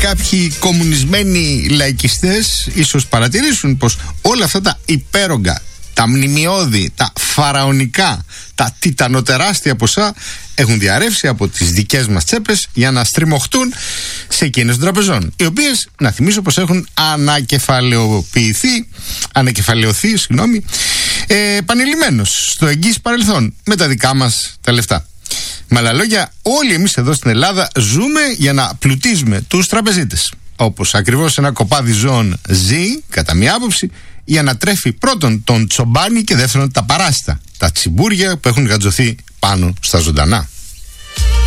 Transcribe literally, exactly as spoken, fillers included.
κάποιοι κομμουνισμένοι λαϊκιστές ίσως παρατηρήσουν πως όλα αυτά τα υπέρογκα, τα μνημιώδη, τα φαραωνικά, τα τιτανοτεράστια ποσά έχουν διαρρεύσει από τις δικές μας τσέπες για να στριμωχτούν σε εκείνες των τραπεζών, οι οποίες, να θυμίσω πως έχουν ανακεφαλαιοποιηθεί, ανακεφαλαιωθεί, συγγνώμη, ε, επανειλημμένως στο εγγύς παρελθόν με τα δικά μας τα λεφτά. Με άλλα λόγια, όλοι εμείς εδώ στην Ελλάδα ζούμε για να πλουτίζουμε τους τραπεζίτες. Όπως ακριβώς ένα κοπάδι ζώων ζει, κατά μία άποψη, για να τρέφει πρώτον τον τσομπάνι και δεύτερον τα παράστα, τα τσιμπούρια που έχουν γατζωθεί πάνω στα ζωντανά.